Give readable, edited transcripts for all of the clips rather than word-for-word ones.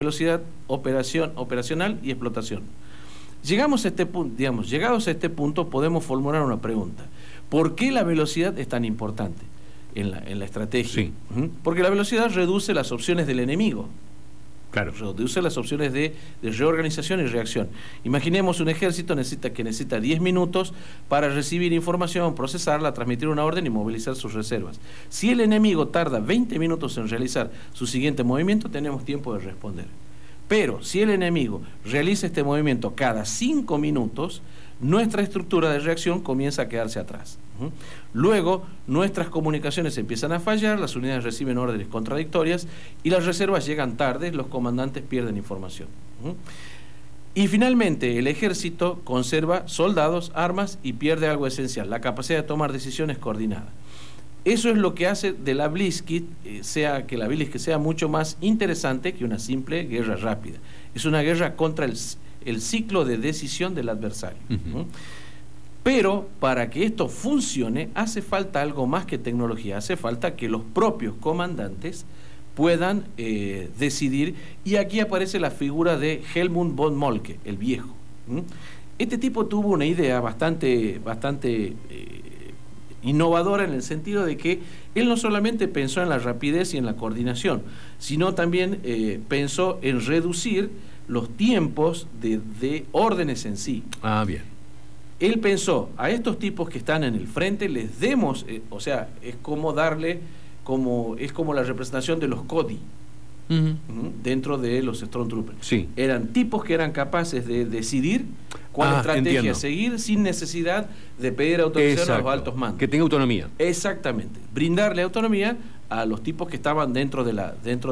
velocidad, operacional y explotación. Llegamos a este punto, llegados a este punto podemos formular una pregunta. ¿Por qué la velocidad es tan importante en la estrategia? Sí. Porque la velocidad reduce las opciones del enemigo. Claro. Reduce las opciones de reorganización y reacción. Imaginemos un ejército que necesita 10 minutos para recibir información, procesarla, transmitir una orden y movilizar sus reservas. Si el enemigo tarda 20 minutos en realizar su siguiente movimiento, tenemos tiempo de responder. Pero si el enemigo realiza este movimiento cada 5 minutos, nuestra estructura de reacción comienza a quedarse atrás. Luego, nuestras comunicaciones empiezan a fallar, las unidades reciben órdenes contradictorias y las reservas llegan tarde, los comandantes pierden información. Y finalmente, el ejército conserva soldados, armas y pierde algo esencial, la capacidad de tomar decisiones coordinadas. Eso es lo que hace de la Blitzkrieg que la Blitzkrieg sea mucho más interesante que una simple guerra rápida. Es una guerra contra el ciclo de decisión del adversario. Pero para que esto funcione hace falta algo más que tecnología, hace falta que los propios comandantes puedan decidir, y aquí aparece la figura de Helmut von Moltke, el viejo. Este tipo tuvo una idea bastante innovadora en el sentido de que él no solamente pensó en la rapidez y en la coordinación, sino también pensó en reducir los tiempos de órdenes en sí. Ah, bien. Él pensó, a estos tipos que están en el frente les demos, es como la representación de los CODI dentro de los Stormtroopers. Sí. Eran tipos que eran capaces de decidir cuál estrategia seguir sin necesidad de pedir autorización a los altos mandos. Que tenga autonomía. Exactamente. Brindarle autonomía a los tipos que estaban dentro de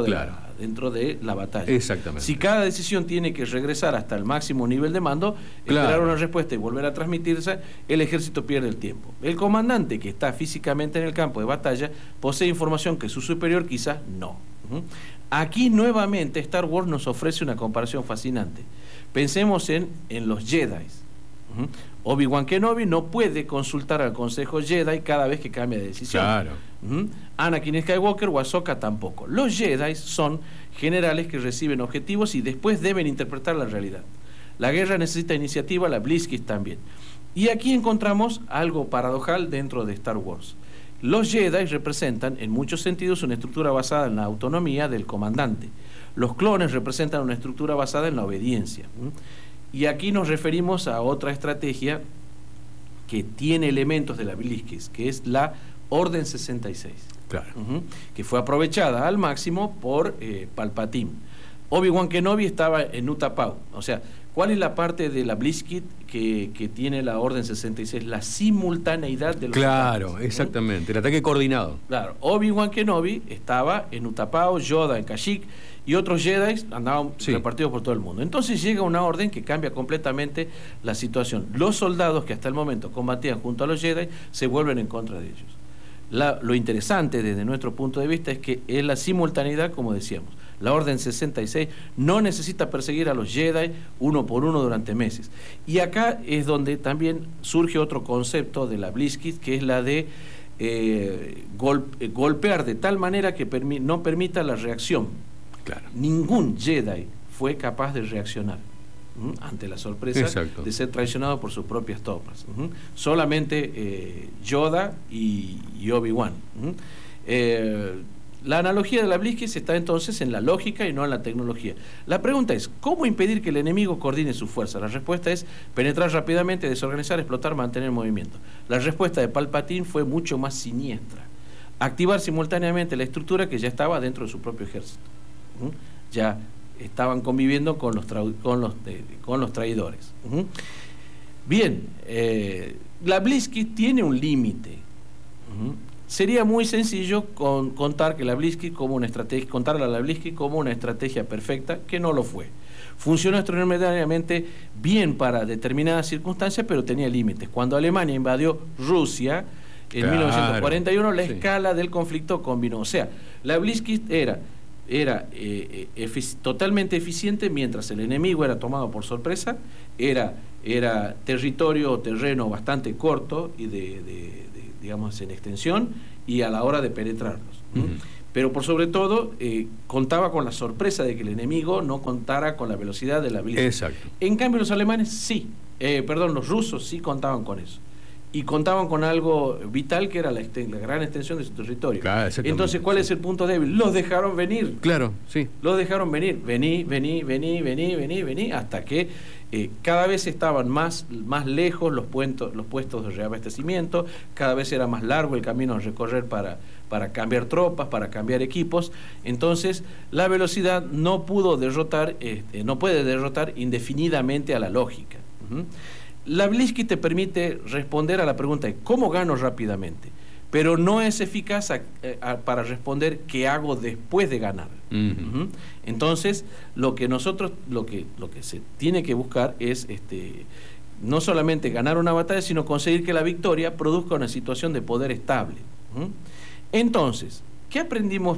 la batalla. Exactamente. Si cada decisión tiene que regresar hasta el máximo nivel de mando, esperar una respuesta y volver a transmitirse, el ejército pierde el tiempo. El comandante que está físicamente en el campo de batalla posee información que su superior quizás no. Aquí nuevamente Star Wars nos ofrece una comparación fascinante. Pensemos en los Jedi. Obi-Wan Kenobi no puede consultar al Consejo Jedi cada vez que cambia de decisión. Claro. Anakin Skywalker o Ahsoka tampoco. Los Jedi son generales que reciben objetivos y después deben interpretar la realidad. La guerra necesita iniciativa, la Blitzkrieg también. Y aquí encontramos algo paradojal dentro de Star Wars. Los Jedi representan en muchos sentidos una estructura basada en la autonomía del comandante. Los clones representan una estructura basada en la obediencia. Y aquí nos referimos a otra estrategia que tiene elementos de la Blitzkrieg, que es la Orden 66. Claro. Que fue aprovechada al máximo por Palpatine. Obi-Wan Kenobi estaba en Utapau. O sea, ¿cuál es la parte de la Blitzkrieg que tiene la Orden 66? La simultaneidad de los Claro, ataques, exactamente. El ataque coordinado. Claro. Obi-Wan Kenobi estaba en Utapau, Yoda en Kashyyyk, y otros Jedi andaban repartidos por todo el mundo. Entonces llega una orden que cambia completamente la situación. Los soldados que hasta el momento combatían junto a los Jedi se vuelven en contra de ellos. Lo interesante desde nuestro punto de vista es que es la simultaneidad, como decíamos. La Orden 66 no necesita perseguir a los Jedi uno por uno durante meses. Y acá es donde también surge otro concepto de la Blitzkrieg, que es la de golpear de tal manera que no permita la reacción. Claro. Ningún Jedi fue capaz de reaccionar ante la sorpresa de ser traicionado por sus propias tropas. Solamente Yoda y Obi-Wan. La analogía de la Blitzkrieg está entonces en la lógica y no en la tecnología. La pregunta es, ¿cómo impedir que el enemigo coordine su fuerza? La respuesta es penetrar rápidamente, desorganizar, explotar, mantener movimiento. La respuesta de Palpatine fue mucho más siniestra. Activar simultáneamente la estructura que ya estaba dentro de su propio ejército. Ya estaban conviviendo con los traidores. Bien, la Blitzkrieg tiene un límite. Sería muy sencillo contar que la Blitzkrieg contarle a la Blitzkrieg como una estrategia perfecta, que no lo fue. Funcionó extraordinariamente bien para determinadas circunstancias, pero tenía límites. Cuando Alemania invadió Rusia en 1941, la escala del conflicto combinó. O sea, la Blitzkrieg era totalmente eficiente mientras el enemigo era tomado por sorpresa, era territorio o terreno bastante corto y digamos en extensión, y a la hora de penetrarlos. pero por sobre todo contaba con la sorpresa de que el enemigo no contara con la velocidad de la Blitzkrieg. Exacto. En cambio los alemanes sí, los rusos sí contaban con eso. Y contaban con algo vital que era la gran extensión de su territorio. Claro, entonces, ¿cuál es el punto débil? Los dejaron venir. Claro, sí. Los dejaron venir. Vení, hasta que cada vez estaban más lejos los puestos de reabastecimiento, cada vez era más largo el camino a recorrer para cambiar tropas, para cambiar equipos. Entonces, la velocidad no puede derrotar indefinidamente a la lógica. La Blitzkrieg te permite responder a la pregunta de cómo gano rápidamente, pero no es eficaz para responder qué hago después de ganar. Entonces, lo que se tiene que buscar es no solamente ganar una batalla, sino conseguir que la victoria produzca una situación de poder estable. Entonces, ¿qué aprendemos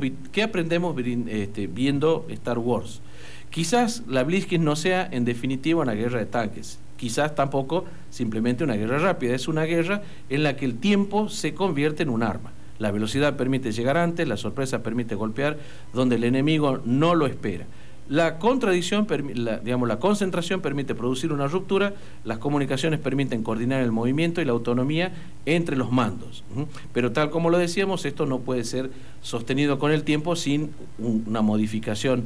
viendo Star Wars? Quizás la Blitzkrieg no sea en definitiva una guerra de tanques, quizás tampoco simplemente una guerra rápida, es una guerra en la que el tiempo se convierte en un arma. La velocidad permite llegar antes, la sorpresa permite golpear donde el enemigo no lo espera. La concentración permite producir una ruptura, las comunicaciones permiten coordinar el movimiento y la autonomía entre los mandos. Pero tal como lo decíamos, esto no puede ser sostenido con el tiempo sin una modificación,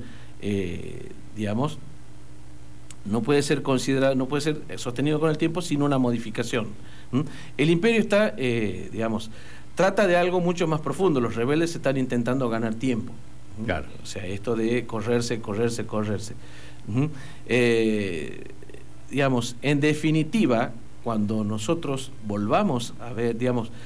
no puede ser sostenido con el tiempo sin una modificación. El imperio trata de algo mucho más profundo. Los rebeldes están intentando ganar tiempo. Claro. O sea, esto de correrse. En definitiva, cuando nosotros volvamos a ver,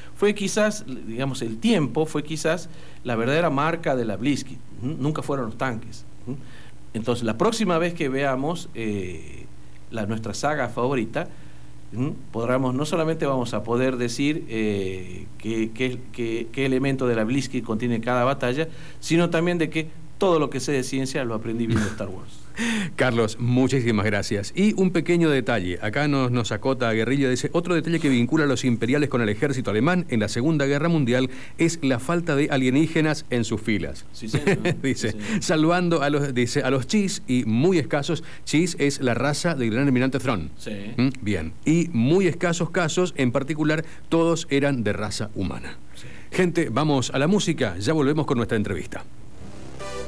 el tiempo fue quizás la verdadera marca de la Blitzkrieg. Nunca fueron los tanques. Entonces, la próxima vez que veamos nuestra saga favorita, no solamente vamos a poder decir qué elemento de la Blitzkrieg contiene cada batalla, sino también de que todo lo que sé de ciencia lo aprendí viendo Star Wars. Carlos, muchísimas gracias. Y un pequeño detalle, acá nos acota Guerrilla, dice, otro detalle que vincula a los imperiales con el ejército alemán en la Segunda Guerra Mundial es la falta de alienígenas en sus filas. Sí, señor. Dice, sí, señor. Salvando a los Chiss, y muy escasos, Chiss es la raza del gran almirante Thrawn. Sí. Bien, y muy escasos casos, en particular, todos eran de raza humana. Sí. Gente, vamos a la música, ya volvemos con nuestra entrevista.